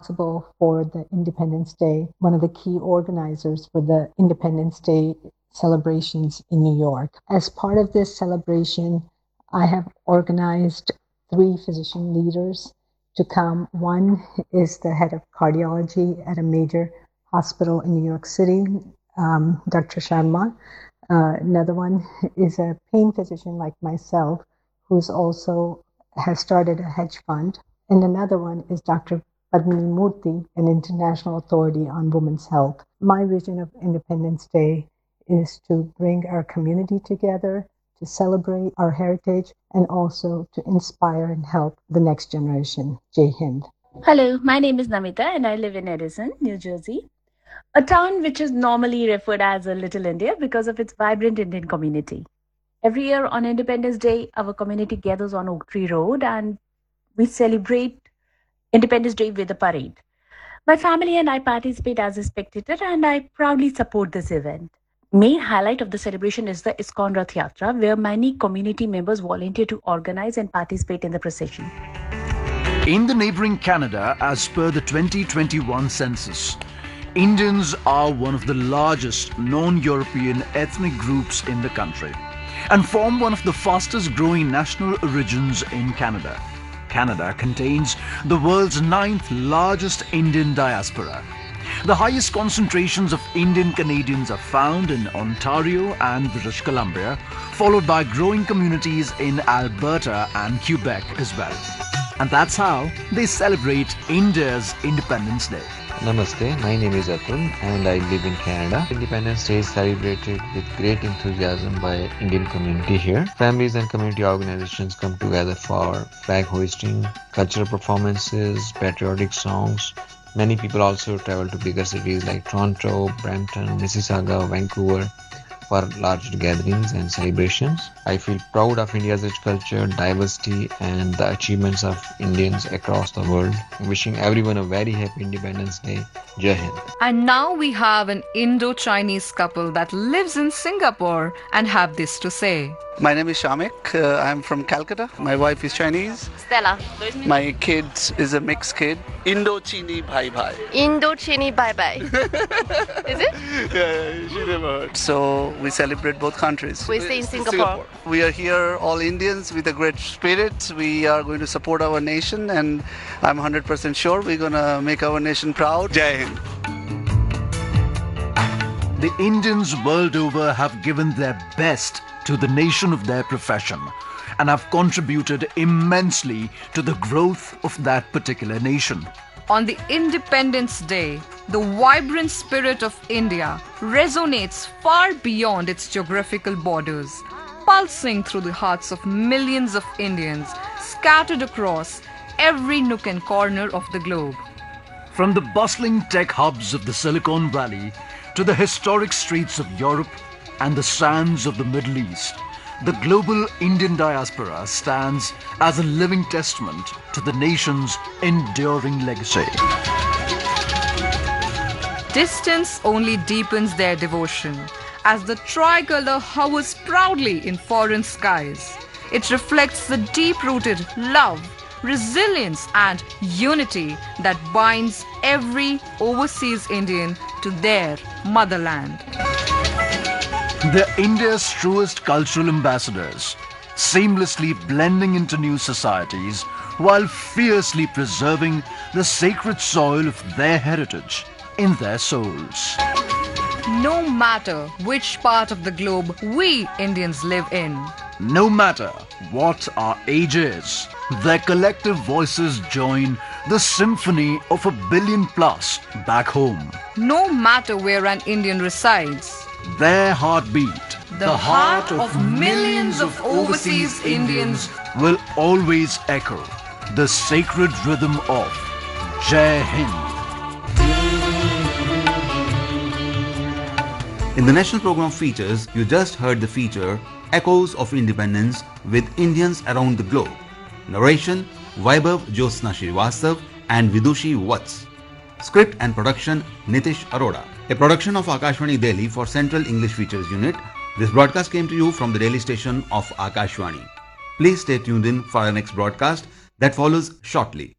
responsible for the Independence Day, one of the key organizers for the Independence Day celebrations in New York. As part of this celebration, I have organized 3 physician leaders to come. One is the head of cardiology at a major hospital in New York City, Dr. Sharma. Another one is a pain physician like myself, who's also has started a hedge fund. And another one is Dr. Padmini Murthy, an international authority on women's health. My vision of Independence Day is to bring our community together, to celebrate our heritage, and also to inspire and help the next generation. Jai Hind. Hello, my name is Namita and I live in Edison, New Jersey, a town which is normally referred as a Little India because of its vibrant Indian community. Every year on Independence Day, our community gathers on Oak Tree Road and we celebrate Independence Day with a parade. My family and I participate as a spectator and I proudly support this event. Main highlight of the celebration is the ISKCON Rath Yatra, where many community members volunteer to organize and participate in the procession. In the neighboring Canada, as per the 2021 census, Indians are one of the largest non-European ethnic groups in the country and form one of the fastest growing national origins in Canada. Canada contains the world's 9th largest Indian diaspora. The highest concentrations of Indian Canadians are found in Ontario and British Columbia, followed by growing communities in Alberta and Quebec as well. And that's how they celebrate India's Independence Day. Namaste, my name is Atul and I live in Canada. Independence Day is celebrated with great enthusiasm by Indian community here. Families and community organizations come together for flag hoisting, cultural performances, patriotic songs. Many people also travel to bigger cities like Toronto, Brampton, Mississauga, Vancouver for large gatherings and celebrations. I feel proud of India's rich culture, diversity and the achievements of Indians across the world. Wishing everyone a very happy Independence Day. Jai Hind. And now we have an Indo-Chinese couple that lives in Singapore and have this to say. My name is Shamik. I'm from Calcutta. My wife is Chinese. Stella. My kid is a mixed kid. Indo-Chini Bhai Bhai. Indo-Chini Bye Bye. Is it? Yeah, she never heard. So we celebrate both countries. We stay in Singapore. We are here, all Indians, with a great spirit. We are going to support our nation, and I'm 100% sure we're going to make our nation proud. Jai Hind. The Indians world over have given their best to the nation of their profession and have contributed immensely to the growth of that particular nation. On the Independence Day, the vibrant spirit of India resonates far beyond its geographical borders, pulsing through the hearts of millions of Indians scattered across every nook and corner of the globe. From the bustling tech hubs of the Silicon Valley to the historic streets of Europe and the sands of the Middle East, the global Indian diaspora stands as a living testament to the nation's enduring legacy. Distance only deepens their devotion as the tricolor hovers proudly in foreign skies. It reflects the deep-rooted love, resilience and unity that binds every overseas Indian to their motherland. They're India's truest cultural ambassadors, seamlessly blending into new societies while fiercely preserving the sacred soil of their heritage in their souls. No matter which part of the globe we Indians live in, no matter what our age is, their collective voices join the symphony of 1 billion plus back home. no matter where an Indian resides, Their heartbeat, the heart of millions of overseas Indians will always echo the sacred rhythm of Jai Hind. In the National Program Features, you just heard the feature Echoes of Independence with Indians Around the Globe. Narration Vaibhav Jyotsna Srivastav and Vidushi Vats. Script and production Nitish Arora. A production of Akashvani Delhi for Central English Features Unit. This broadcast came to you from the Delhi station of Akashvani. Please stay tuned in for our next broadcast that follows shortly.